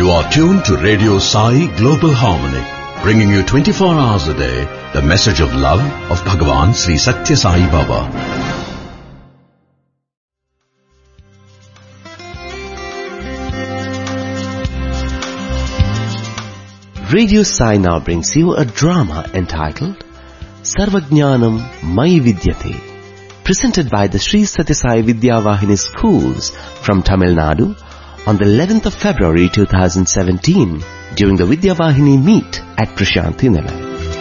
You are tuned to Radio Sai Global Harmony, bringing you 24 hours a day the message of love of Bhagavan Sri Satya Sai Baba. Radio Sai now brings you a drama entitled Sarvajnanam Mayi Vidyate, presented by the Sri Satya Sai Vidyavahini schools from Tamil Nadu on the 11th of February 2017 during the Vidyavahini meet at Prashanthi Nilay.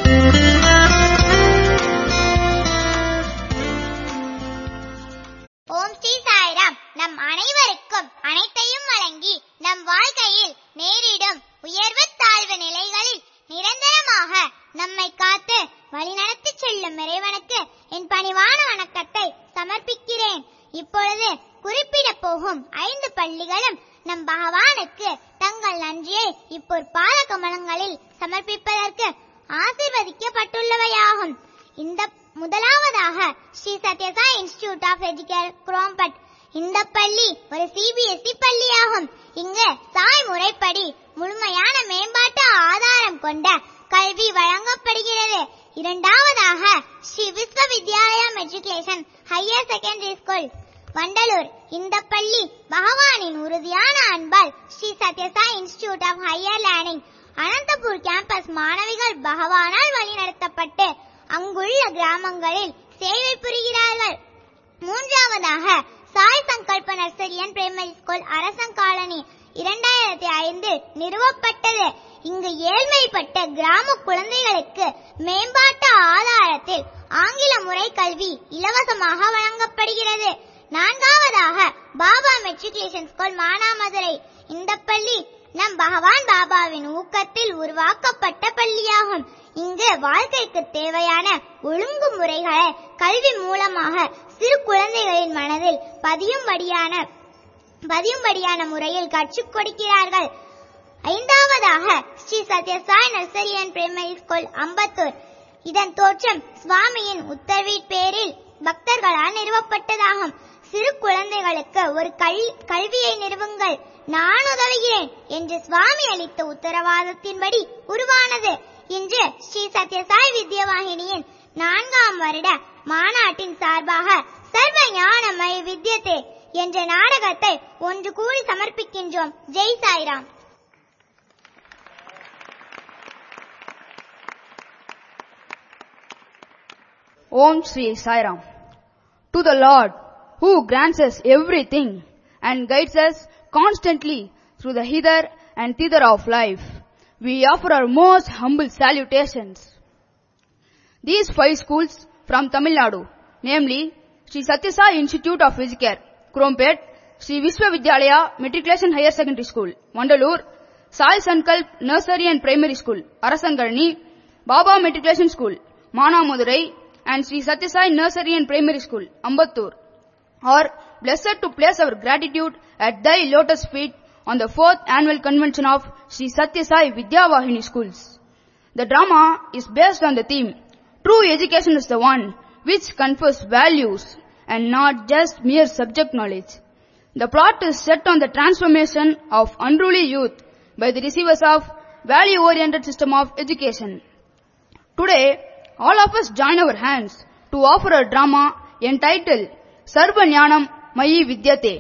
ஓம் ஸ்ரீ சாய்ராம். நம் அனைவருக்கும் அனைத்தையும் வழங்கி நம் வாழ்க்கையில் நேரிடும் உயர்வு தாழ்வு நிலைகளில் நிரந்தரமாக நம்மை காத்து வழிநடத்தி செல்லும் இறைவனுக்கு என் பணிவான வணக்கத்தை சமர்ப்பிக்கிறேன். இப்பொழுது குறிப்பிட போகும் 5 பள்ளிகளும் நம் பகவானுக்கு தங்கள் நன்றியை இப்பொற்பாத கமலங்களில் சமர்ப்பிப்பதற்கு ஆசீர்வதிக்கப்பட்டுள்ளவையாகும். இந்த முதலாவதாக Sri Satya Sai institute of education Chromepet. இந்த பள்ளி ஒரு சிபிஎஸ்இ பள்ளியாகும். இங்கு சாய் முறைப்படி முழுமையான மேம்பாட்டு ஆதாரம் கொண்ட கல்வி வழங்கப்படுகிறது. இரண்டாவதாக ஸ்ரீ விஸ்வ Vidyalaya matriculation higher secondary school Vandalur. இந்த பள்ளி பகவானின் உறுதியான அன்பால் Sri Satya Sai institute of higher learning Anantapur campus மாணவிகள் பகவானால் வழிநடத்தப்பட்டு அங்குள்ள கிராமங்களில் சேவை புரிகிறார்கள். மூன்றாவதாக சாய் சங்கல்ப நர்சரி அண்ட் பிரைமரி ஸ்கூல் அரசன் காலனி 2005 நிறுவப்பட்டது. இங்கு ஏழ்மைப்பட்ட கிராம குழந்தைகளுக்கு மேம்பாட்டு ஆதாரத்தில் ஆங்கில முறை கல்வி இலவசமாக வழங்கப்படுகிறது. நான்காவதாக பாபா மெட்ரிகுலேஷன் ஸ்கூல் மானாமதுரை. இந்த பள்ளி நம் பகவான் பாபாவின் ஊக்கத்தில் உருவாக்கப்பட்ட பள்ளியாகும். இங்கு வாழ்க்கைக்கு தேவையான ஒழுங்குமுறைகளை கல்வி மூலமாக சிறு குழந்தைகளின் மனதில் பதியும்படியான முறையில் கற்றுக் கொடுக்கிறார்கள். ஐந்தாவதாக Sri Satya Sai nursery and primary school Ambattur. இதன் தோற்றம் சுவாமியின் உத்தரவின் பேரில் பக்தர்களால் நிறுவப்பட்டதாகும். சிறு குழந்தைகளுக்கு ஒரு கல்வியை நிறுவுங்கள், நான் உதவுகிறேன் என்று சுவாமி அளித்த உத்தரவாதத்தின்படி உருவானது. இன்று ஸ்ரீ சத்ய சாய் வித்யவாகினியின் 4ஆம் வருட மாநாட்டின் சார்பாக சர்வ ஞானமய வித்யதே என்ற நாடகத்தை ஒன்று கூடி சமர்ப்பிக்கின்றோம். Jai Sairam. Om Sri Sairam. To the Lord, who grants us everything and guides us constantly through the hither and thither of life, we offer our most humble salutations. These 5 schools from Tamil Nadu, namely Sri Satya Sai Institute of Education, Krompet, Sri Visva Vidyalaya Matriculation Higher Secondary School, Vandalur, Sai Sankalp Nursery and Primary School, Arasangalani, Baba Matriculation School, Manamadurai, and Sri Satya Sai Nursery and Primary School, Ambattur, are blessed to place our gratitude at thy lotus feet on the 4th annual convention of Sri Satya Sai Vidyavahini schools. The drama is based on the theme, True education is the one which confers values and not just mere subject knowledge. The plot is set on the transformation of unruly youth by the receivers of value-oriented system of education. Today, all of us join our hands to offer a drama entitled Sarva Jnanam Mayi Vidyate.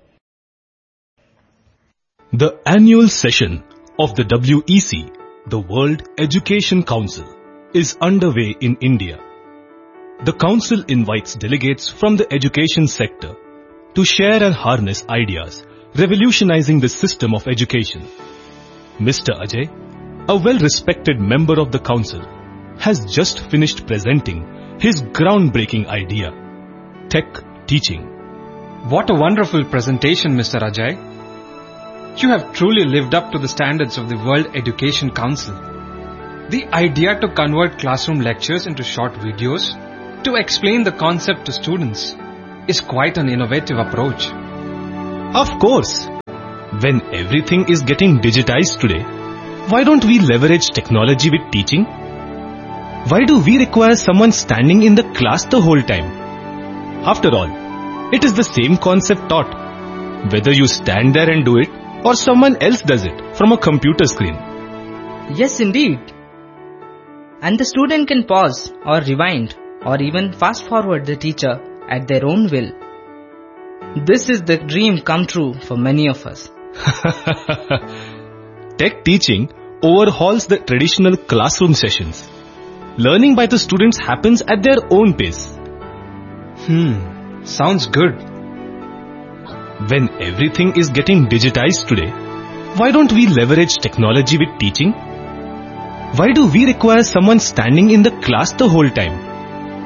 The annual session of the WEC, the World Education Council, is underway in India. The council invites delegates from the education sector to share and harness ideas revolutionizing the system of education. Mr. Ajay, a well-respected member of the council, has just finished presenting his groundbreaking idea, Tech Teaching. What a wonderful presentation, Mr. Ajay. You have truly lived up to the standards of the World Education Council. The idea to convert classroom lectures into short videos to explain the concept to students is quite an innovative approach. Of course, when everything is getting digitized today, why don't we leverage technology with teaching? Why do we require someone standing in the class the whole time? After all, it is the same concept taught, whether you stand there and do it or someone else does it from a computer screen. Yes, indeed. And the student can pause or rewind or even fast forward the teacher at their own will. This is the dream come true for many of us. Tech teaching overhauls the traditional classroom sessions. Learning by the students happens at their own pace. Sounds good. When everything is getting digitized today, why don't we leverage technology with teaching? Why do we require someone standing in the class the whole time?